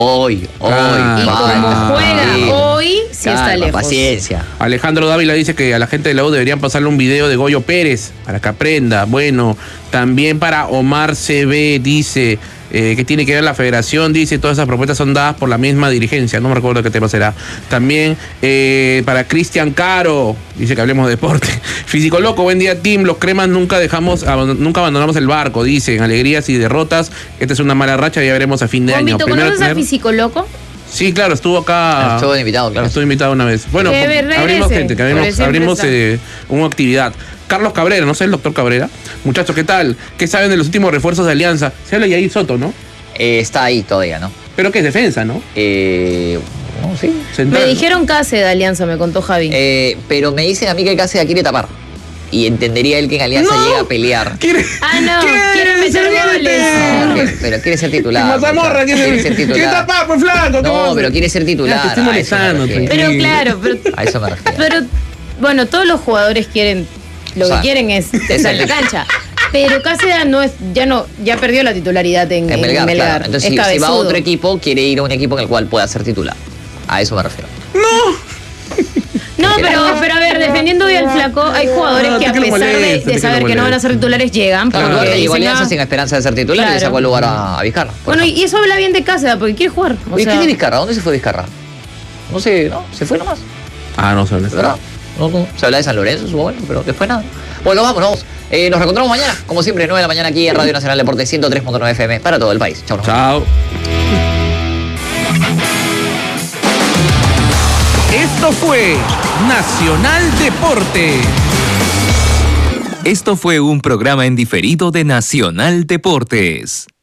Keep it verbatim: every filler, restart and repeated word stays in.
Hoy, hoy. Ah, Y como ah, juega sí. hoy, sí Calma, está lejos. paciencia. Alejandro Dávila dice que a la gente de la U deberían pasarle un video de Goyo Pérez para que aprenda. Bueno, también para Omar C B dice eh, que tiene que ver la federación, dice todas esas propuestas son dadas por la misma dirigencia, no me recuerdo qué tema será. También eh, para Cristian Caro, dice que hablemos de deporte. Físico Loco, buen día team, los cremas nunca dejamos, aband- nunca abandonamos el barco, dicen, alegrías y derrotas, esta es una mala racha, ya veremos a fin de año. Bombito, Primero ¿conoces a tener- Físico Loco? Sí, claro, estuvo acá. Estuvo invitado, claro. Estuvo invitado una vez. Bueno, Que por- regrese, abrimos gente, que porque abrimos, siempre abrimos está. eh, una actividad. Carlos Cabrera, no sé, el doctor Cabrera. Muchachos, ¿qué tal? ¿Qué saben de los últimos refuerzos de Alianza? Se habla de Yair Soto, ¿no? Eh, está ahí todavía, ¿no? Pero que es defensa, ¿no? Eh, no, sí. Central, Me ¿no? dijeron Case de Alianza, me contó Javi. Eh, pero me dicen a mí que el Cáceres quiere tapar. Y entendería él que en Alianza ¡No! llega a pelear. ¿Quiere? Ah, no, ¿Quiere quieren meter goles. No, que- pero quiere ser titular. Mazamorra, quiere quiere ser ¿Quiere titular. tapar, pues flaco? ¿qué No, vamos a pero hacer? quiere ser titular. Ya, te estoy a eso me molestando, refiero. Pero Sí. claro, pero, A eso me refiero. pero bueno, todos los jugadores quieren, lo O sea, que quieren es estar en la cancha. Pero Cáceres no es, ya no, ya perdió la titularidad en, En en Melgar, Melgar. claro. Entonces, es si, si va a cabezudo. otro equipo, quiere ir a un equipo en el cual pueda ser titular. A eso me refiero. No, pero, pero a ver, defendiendo hoy al flaco, hay jugadores No, que te a que lo pesar de- moleste, de, te que saber lo que no van a ser titulares, llegan. Claro, porque Duarte llegó a dicen, Alianza "Ah". sin esperanza de ser titular y le Claro. sacó el lugar a, a Vizcarra. por Bueno, ejemplo. y eso habla bien de Cáceres, porque quiere jugar. O Oye, sea, ¿quién es Vizcarra? ¿Dónde se fue Vizcarra? No sé, ¿no? Se fue nomás. Ah, no, se habla. ¿Verdad? No, no. Se habla de San Lorenzo, su bueno, pero después nada. Bueno, vamos, vamos. Eh, nos reencontramos mañana, como siempre, nueve de la mañana aquí en Radio Nacional Deporte ciento tres punto nueve F M para todo el país. Chau, nos vemos. Chao. Esto fue Nacional Deporte. Esto fue un programa en diferido de Nacional Deportes.